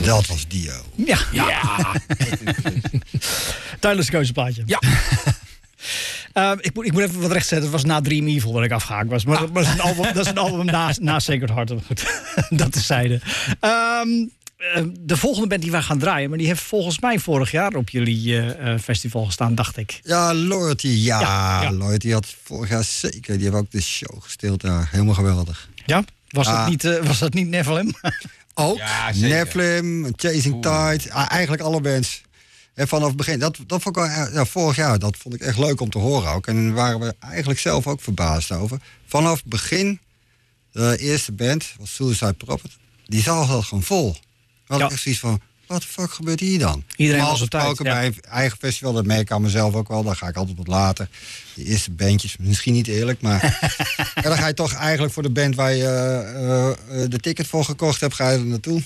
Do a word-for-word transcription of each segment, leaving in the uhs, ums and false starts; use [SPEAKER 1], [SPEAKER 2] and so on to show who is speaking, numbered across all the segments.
[SPEAKER 1] Dat was Dio.
[SPEAKER 2] Ja. ja. ja. Tijdens keuzeplaatje.
[SPEAKER 3] Ja.
[SPEAKER 2] Uh, ik, moet, ik moet even wat rechtzetten. Het was na Dream Evil dat ik afgehaakt was. Maar, ah. maar dat, is een album, dat is een album na, na Sacred Heart. Goed, dat terzijde. Um, uh, de volgende band die wij gaan draaien... maar die heeft volgens mij vorig jaar op jullie uh, festival gestaan, dacht ik.
[SPEAKER 1] Ja, Loyalty. Ja, ja, ja. Loyalty had vorig jaar zeker. Die hebben ook de show gesteeld daar. Helemaal geweldig.
[SPEAKER 2] Ja? Was,
[SPEAKER 1] ah.
[SPEAKER 2] dat, niet, uh, was dat niet Nephilim?
[SPEAKER 1] Ook. Ja, Nephilim, Chasing Oeh. Tide. Ah, eigenlijk alle bands. En vanaf het begin, dat, dat vond ik wel, ja, vorig jaar, dat vond ik echt leuk om te horen ook. En daar waren we eigenlijk zelf ook verbaasd over. Vanaf het begin, de eerste band, was Suicide Prophet, die zaal zat gewoon vol. We hadden ja. echt zoiets van, wat de fuck gebeurt hier dan?
[SPEAKER 2] Iedereen was op tijd.
[SPEAKER 1] Ja. Bij een eigen festival, dat merk ik aan mezelf ook wel, daar ga ik altijd wat later. De eerste bandjes, misschien niet eerlijk, maar ja, dan ga je toch eigenlijk voor de band waar je uh, uh, de ticket voor gekocht hebt, ga je er naartoe.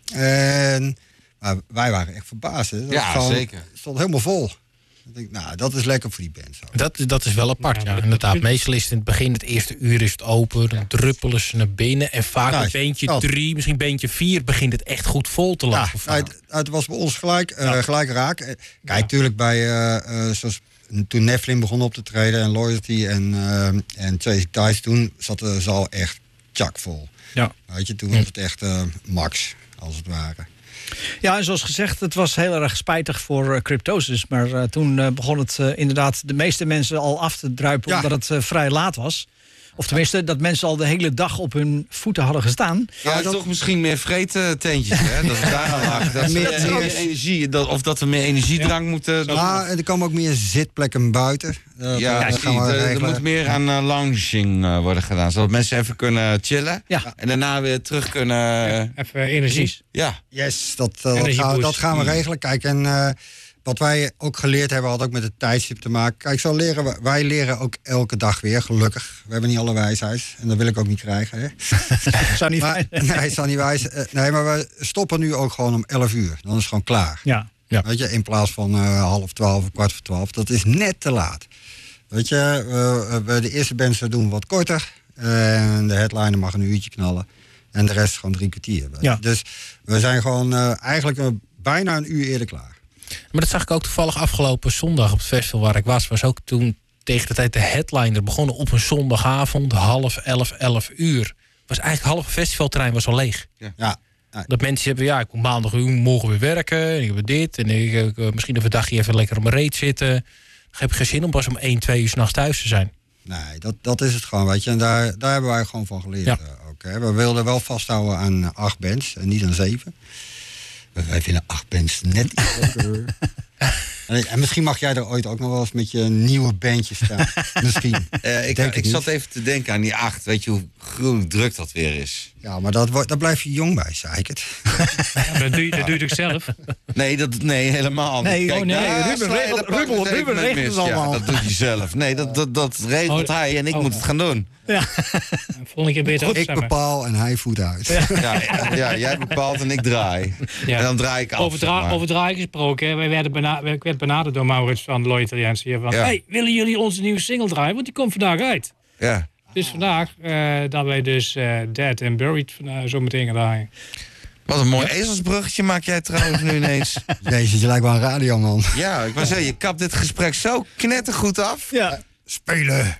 [SPEAKER 1] En... Maar wij waren echt verbaasd. Hè? Dat
[SPEAKER 3] ja,
[SPEAKER 1] gewoon,
[SPEAKER 3] zeker.
[SPEAKER 1] Het stond helemaal vol. Ik denk, nou, dat is lekker voor die band. Zo.
[SPEAKER 4] Dat, dat is wel apart, ja. ja. Inderdaad, meestal is het in het begin, het eerste uur is het open. Dan ja. druppelen ze naar binnen. En vaak nou, een beentje ja. drie, misschien beentje vier... begint het echt goed vol te laten
[SPEAKER 1] ja, het, het was bij ons gelijk, uh, ja. gelijk raak. Kijk, ja. natuurlijk bij... Uh, uh, zoals toen Nephilim begon op te treden en Loyalty en, uh, en Chasing Tide... toen zat de zaal echt tjakvol.
[SPEAKER 2] Ja.
[SPEAKER 1] Weet je, toen was het echt uh, max, als het ware.
[SPEAKER 2] Ja, en zoals gezegd, het was heel erg spijtig voor uh, Cryptosis. Maar uh, toen uh, begon het uh, inderdaad de meeste mensen al af te druipen... Ja. omdat het uh, vrij laat was. Of tenminste, dat mensen al de hele dag op hun voeten hadden gestaan.
[SPEAKER 3] Ja, dat is toch misschien meer vreten tentjes, hè? Dat het daar aan lag. Dat meer, meer, meer energie, dat, of dat we meer energiedrank ja. moeten...
[SPEAKER 1] Ja, er komen ook meer zitplekken buiten.
[SPEAKER 3] Uh, ja, ja gaan we de, er moet meer aan uh, lounging uh, worden gedaan. Zodat mensen even kunnen chillen. Ja. En daarna weer terug kunnen...
[SPEAKER 2] Ja, even energie.
[SPEAKER 3] Ja.
[SPEAKER 1] Yes, dat, uh, dat, gaan, dat gaan we regelen. Kijk, en... Uh, wat wij ook geleerd hebben, had ook met het tijdstip te maken. Kijk, zo leren we, wij leren ook elke dag weer, gelukkig. We hebben niet alle wijsheid. En dat wil ik ook niet krijgen. Hè?
[SPEAKER 2] zou niet
[SPEAKER 1] maar, nee, het zou niet wijs. Nee, maar we stoppen nu ook gewoon om elf uur. Dan is het gewoon klaar.
[SPEAKER 2] Ja. Ja.
[SPEAKER 1] Weet je, in plaats van uh, half twaalf of kwart voor twaalf. Dat is net te laat. Weet je, uh, we de eerste bands doen wat korter. En de headliner mag een uurtje knallen. En de rest gewoon drie kwartier.
[SPEAKER 2] Ja.
[SPEAKER 1] Dus we zijn gewoon uh, eigenlijk uh, bijna een uur eerder klaar.
[SPEAKER 4] Maar dat zag ik ook toevallig afgelopen zondag op het festival waar ik was. Was ook toen tegen de tijd de headliner begonnen op een zondagavond. Half elf, elf uur. Was eigenlijk half festivalterrein was al leeg.
[SPEAKER 1] Ja. Ja.
[SPEAKER 4] Dat mensen hebben, ja, ik moet maandag morgen weer werken. En ik heb dit. En ik, uh, misschien een dagje even lekker op mijn reet zitten. Dan heb ik geen zin om pas om één, twee uur 's nachts thuis te zijn.
[SPEAKER 1] Nee, dat, dat is het gewoon, weet je. En daar, daar hebben wij gewoon van geleerd. Ja. Uh, ook, hè. We wilden wel vasthouden aan uh, acht bands en niet aan zeven. Wij vinden acht bands net iets leuker. En, en misschien mag jij er ooit ook nog wel eens met je nieuwe bandje staan. Misschien.
[SPEAKER 3] Uh, ik
[SPEAKER 1] ik,
[SPEAKER 3] ik zat even te denken aan die acht. Weet je hoe gruwelijk druk dat weer is?
[SPEAKER 1] Ja, maar dat, daar blijf je jong bij, zei ik het.
[SPEAKER 5] Ja, dat doe je, dat doe je toch zelf?
[SPEAKER 3] Nee, dat, nee helemaal niet.
[SPEAKER 2] Nee,
[SPEAKER 3] Kijk,
[SPEAKER 2] oh nee,
[SPEAKER 3] ja,
[SPEAKER 2] Ruben, Ruben, Ruben, Ruben regelt het allemaal.
[SPEAKER 3] Ja, dat doet hij zelf. Nee, dat, dat, dat regelt
[SPEAKER 5] oh,
[SPEAKER 3] hij en ik
[SPEAKER 5] oh,
[SPEAKER 3] moet het gaan doen.
[SPEAKER 2] Ja.
[SPEAKER 5] Volgende keer beter
[SPEAKER 1] Goed, ik bepaal en hij voet uit.
[SPEAKER 3] Ja, ja, ja, jij bepaalt en ik draai. Ja. En dan draai ik af.
[SPEAKER 5] Over, dra-
[SPEAKER 3] zeg maar.
[SPEAKER 5] over draaien gesproken, wij werden bena- ik werd benaderd door Maurits van de Loyalty hier van, ja. Hey, willen jullie onze nieuwe single draaien? Want die komt vandaag uit.
[SPEAKER 3] Ja.
[SPEAKER 5] Dus vandaag uh, dat wij dus uh, Dead and Buried uh, zo meteen gaan draaien.
[SPEAKER 3] Wat een mooi ezelsbruggetje maak jij trouwens nu ineens.
[SPEAKER 1] Jezus, je lijkt wel een radioman.
[SPEAKER 3] Ja, ik wou zeggen, je kapt dit gesprek zo knettergoed af.
[SPEAKER 2] Ja.
[SPEAKER 1] Spelen.